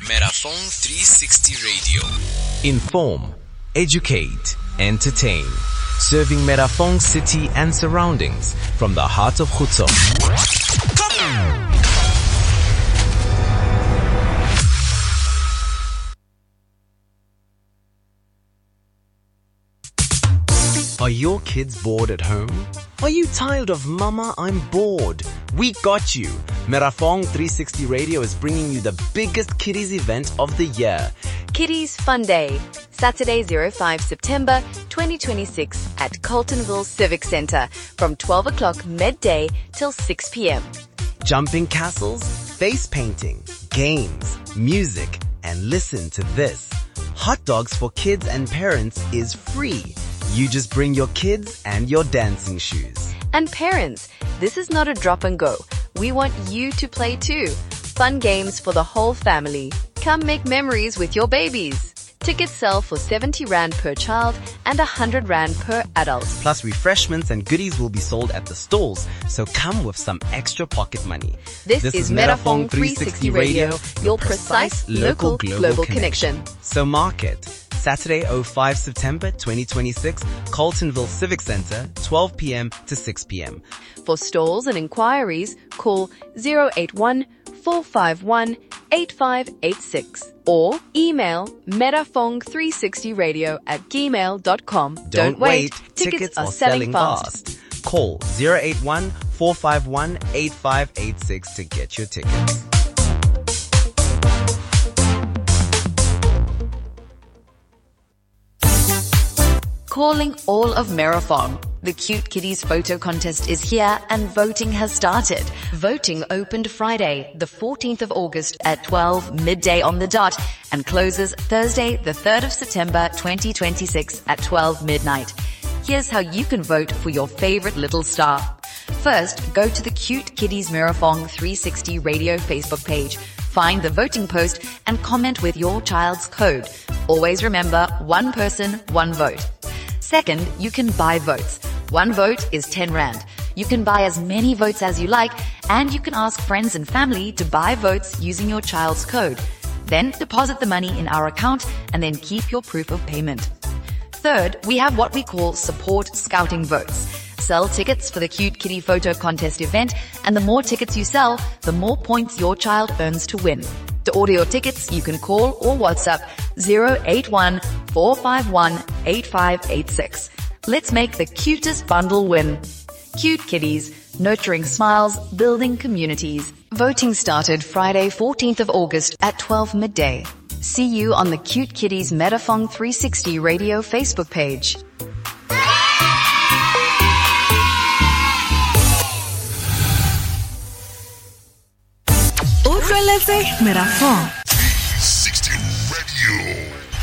Metaphone 360 Radio. Inform, educate, entertain. Serving Metaphone city and surroundings from the heart of Khutso. Are your kids bored at home? Are you tired of Mama, I'm bored? We got you. Metaphone 360 Radio is bringing you the biggest kiddies event of the year. Kiddies Fun Day, Saturday 05 September 2026 at Carltonville Civic Centre from 12 o'clock midday till 6 p.m. Jumping castles, face painting, games, music, and listen to this. Hot dogs for kids and parents is free. You just bring your kids and your dancing shoes. And parents, this is not a drop and go. We want you to play too. Fun games for the whole family. Come make memories with your babies. Tickets sell for 70 Rand per child and 100 Rand per adult. Plus refreshments and goodies will be sold at the stalls, so come with some extra pocket money. This is Metaphone 360 Radio, your precise local global connection. So mark it. Saturday 05 September 2026, Carltonville Civic Centre, 12 p.m. to 6 p.m. For stalls and inquiries, call 081 451 8586 or email metaphone360radio@gmail.com. Don't wait, tickets are selling fast. Call 081 451 8586 to get your tickets. Calling all of Marathon. The Cute Kiddies photo contest is here and voting has started. Voting opened Friday, the 14th of August at 12 midday on the dot and closes Thursday, the 3rd of September 2026 at 12 midnight. Here's how you can vote for your favorite little star. First, go to the Cute Kiddies Marathon 360 Radio Facebook page. Find the voting post and comment with your child's code. Always remember, one person, one vote. Second, you can buy votes. One vote is 10 Rand. You can buy as many votes as you like, and you can ask friends and family to buy votes using your child's code. Then deposit the money in our account and then keep your proof of payment. Third, we have what we call support scouting votes. Sell tickets for the Cute Kitty photo contest event, and the more tickets you sell, the more points your child earns to win. To order your tickets, you can call or WhatsApp 081 451 8586. Let's make the cutest bundle win. Cute Kitties, nurturing smiles, building communities. Voting started Friday 14th of August at 12 midday. See you on the Cute Kitties Metaphone 360 Radio Facebook page. Utlweletse Metaphone 360 Radio.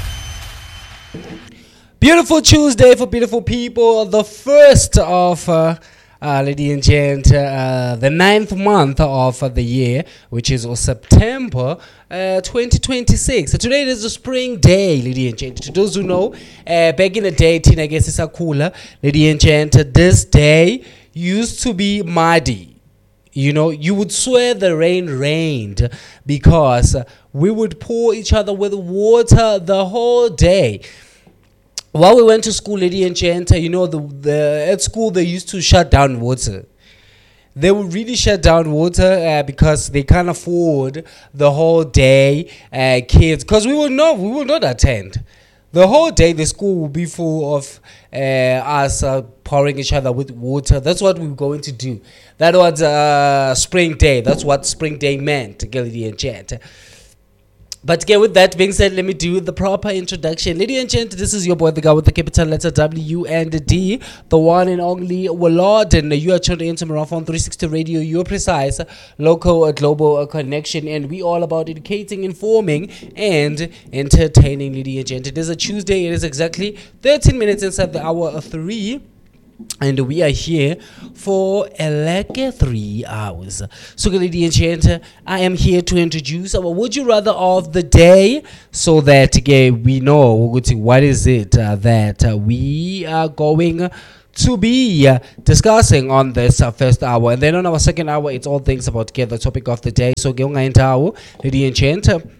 Beautiful Tuesday for beautiful people. The first of, ladies and gent, the 9th month of the year, which is September 2026. So today is a spring day, ladies and gent. To those who know, back in the day, I guess it's a cooler, ladies and gent, this day used to be muddy. You know, you would swear the rain rained because we would pour each other with water the whole day. While we went to school, lady and gent, you know, at school they used to shut down water. They would really shut down water because they can't afford the whole day kids. Because we will not attend. The whole day the school will be full of us pouring each other with water. That's what we were going to do. That was spring day. That's what spring day meant, lady and gent. But again, with that being said, let me do the proper introduction. Ladies and gentlemen, this is your boy, the guy with the capital letter W and the D, the one and only Wallard, and you are tuned into Marathon 360 Radio, your precise local global connection, and we all about educating, informing, and entertaining. Ladies and gentlemen, it is a Tuesday. It is exactly 13 minutes inside the hour 3. And we are here for like 3 hours. So, ladies and gentlemen, I am here to introduce our Would You Rather of the day so that we know what is it that we are going to be discussing on this first hour. And then on our second hour, it's all things about the topic of the day. So, ladies and gentlemen,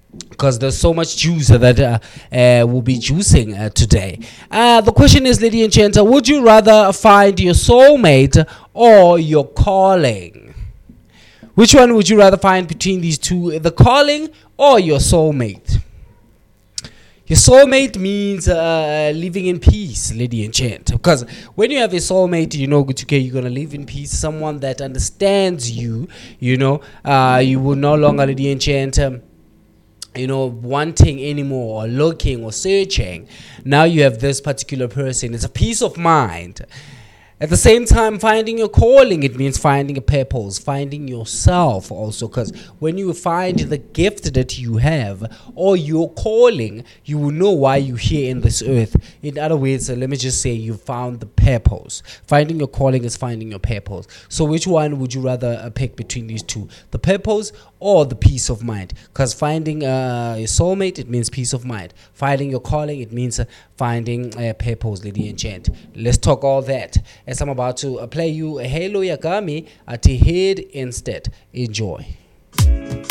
because there's so much juice that we'll be juicing today. The question is, lady and gentlemen, would you rather find your soulmate or your calling? Which one would you rather find between these two, the calling or your soulmate? Your soulmate means living in peace, lady and gent. Because when you have a soulmate, you know, you're going to live in peace. Someone that understands you, you know, you will no longer, lady and gent, wanting anymore or looking or searching. Now you have this particular person. It's a peace of mind. At the same time, finding your calling, it means finding a purpose, finding yourself also. Because when you find the gift that you have or your calling, you will know why you're here in this earth. In other words, let me just say you found the purpose. Finding your calling is finding your purpose. So which one would you rather pick between these two? The purpose or the peace of mind? Because finding your soulmate, it means peace of mind. Finding your calling, it means finding a purpose, lady and gent. Let's talk all that as I'm about to play you a Halo Yagami at the head instead. Enjoy.